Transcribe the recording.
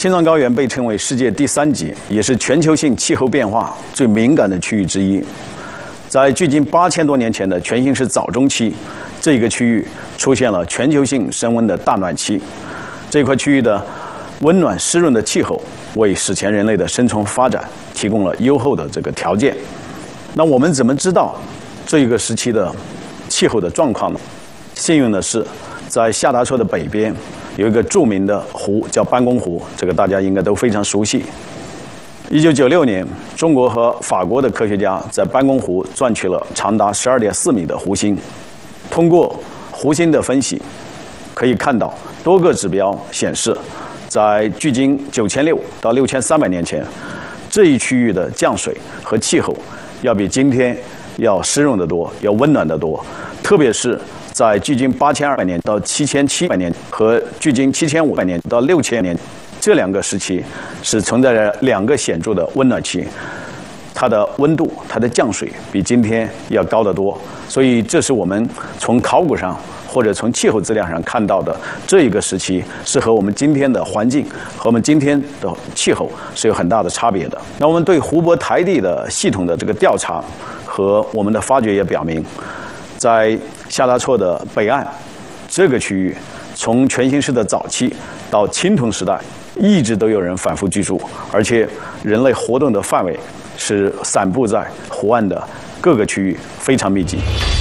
青藏高原被称为世界第3极，也是全球性气候变化最敏感的区域之一。在距今8000多年前的全新世早中期，这个区域出现了全球性升温的大暖期。这块区域的温暖湿润的气候，为史前人类的生存发展提供了优厚的这个条件。那我们怎么知道这一个时期的气候的状况呢？幸运的是，在夏达措的北边有一个著名的湖叫班公湖，这个大家应该都非常熟悉。1996年，中国和法国的科学家在班公湖钻取了长达12.4米的湖心。通过湖心的分析，可以看到多个指标显示，在距今9600到6300年前，这一区域的降水和气候要比今天要湿润得多，要温暖得多。特别是在距今8200年到7700年和距今7500年到6000年这2个时期，是存在着2个显著的温暖期，它的温度、它的降水比今天要高得多。所以，这是我们从考古上或者从气候资料上看到的这一个时期，是和我们今天的环境和我们今天的气候是有很大的差别的。那我们对湖泊台地的系统的这个调查和我们的发掘也表明，在夏达措的北岸这个区域，从全新世的早期到青铜时代，一直都有人反复居住，而且人类活动的范围是散布在湖岸的各个区域，非常密集。